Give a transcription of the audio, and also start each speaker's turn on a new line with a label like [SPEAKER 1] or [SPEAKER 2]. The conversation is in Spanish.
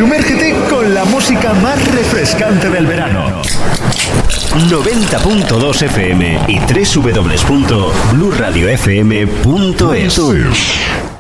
[SPEAKER 1] Sumérgete con la música más refrescante del verano. 90.2 FM y www.blurradiofm.es.